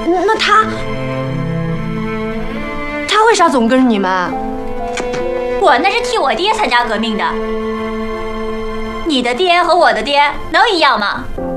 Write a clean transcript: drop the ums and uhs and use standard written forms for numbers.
那他为啥总跟着你们？ 我那是替我爹参加革命的。你的爹和我的爹能一样吗？